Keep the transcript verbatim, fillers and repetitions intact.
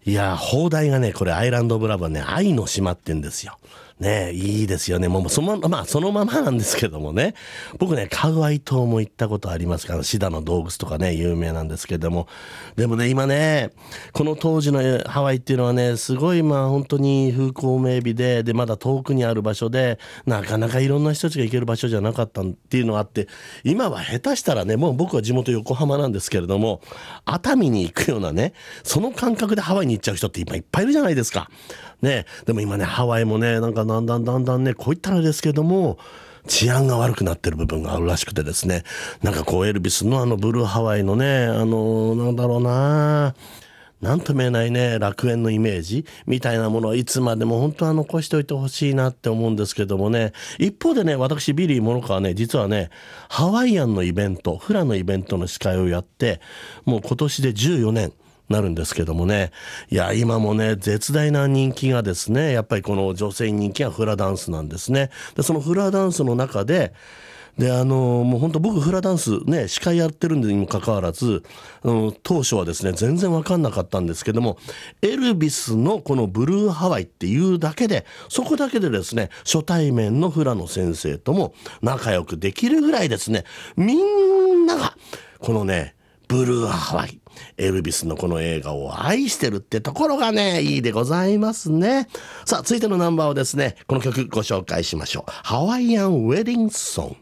いや放題がねこれアイランドオブラブはね愛の島ってんですよね。いいですよね。もうそのまあそのままなんですけどもね、僕ねカウアイ島も行ったことありますから、シダの洞窟とかね有名なんですけども、でもね今ねこの当時のハワイっていうのはねすごいまあ本当に風光明媚ででまだ遠くにある場所で、なかなかいろんな人たちが行ける場所じゃなかったっていうのがあって、今は下手したらねもう僕は地元横浜なんですけれども、熱海に行くようなねその感覚でハワイに行っちゃう人って今いっぱいいるじゃないですかね。でも今ねハワイもねなんかだんだんだんだんねこういったらですけども治安が悪くなってる部分があるらしくてですね、なんかこうエルビスのあのブルーハワイのねあのなんだろうななんとも言えないね楽園のイメージみたいなものをいつまでも本当は残しておいてほしいなって思うんですけどもね。一方でね私ビリー・モノカはね実はねハワイアンのイベントフラのイベントの司会をやってもう今年でじゅうよねんなるんですけどもね、いや今もね絶大な人気がですね、やっぱりこの女性人気はフラダンスなんですね。でそのフラダンスの中でであのもう本当僕フラダンスね司会やってるんにもかかわらず、うん、当初はですね全然分かんなかったんですけども、エルビスのこのブルーハワイっていうだけでそこだけでですね初対面のフラの先生とも仲良くできるぐらいですね、みんながこのねブルーハワイエルビスのこの映画を愛してるってところがねいいでございますね。さあ続いてのナンバーをですねこの曲ご紹介しましょう。ハワイアンウェディングソング。